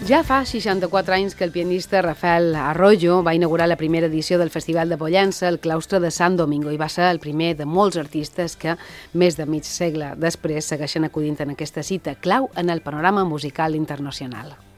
Ja fa 64 anys que el pianista Rafael Arroyo va inaugurar la primera edició del Festival de Pollença al claustre de Sant Domingo i va ser el primer de molts artistes que, més de mig segle després, segueixen acudint en aquesta cita clau en el panorama musical internacional.